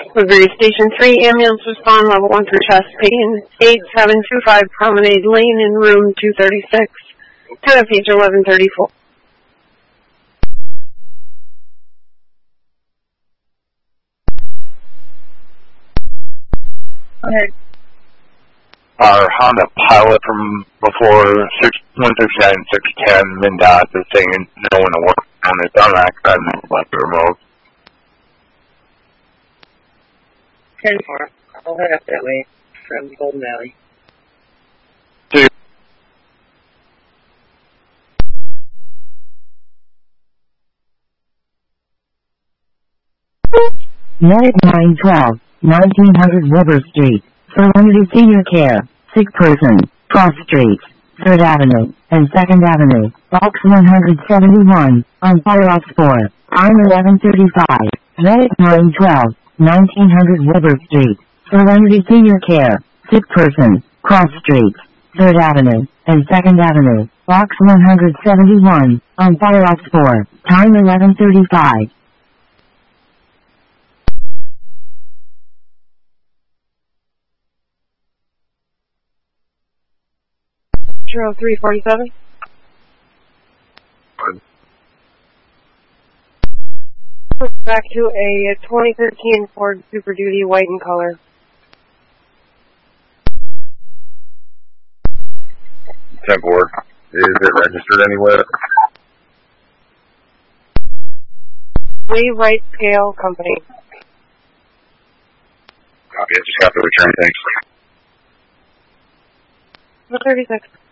Woodbury Station 3, ambulance respond level 1 for chest pain, 8725 Promenade Lane in room 236. Time of page 1134. Okay. Our Honda Pilot from before 169 610 MnDOT is saying no one to work on the tarmac side and left the remote. 10-4. I'll head up that way from Golden Valley. Medic 912, 1900 River Street, Serenity Senior Care, sick person, prostrate, 3rd Avenue, and 2nd Avenue, box 171, on fire off 4, time 11:35, Medic 912, 1900 River Street, Serenity Senior Care, sick person, prostrate, 3rd Avenue, and 2nd Avenue, box 171, on fire off 4, time 11:35. 0347. Back to a 2013 Ford Super Duty white in color. 10-4. Is it registered anywhere? Lee Wright Scale Company. Copy. I just got the return. Thanks. 36.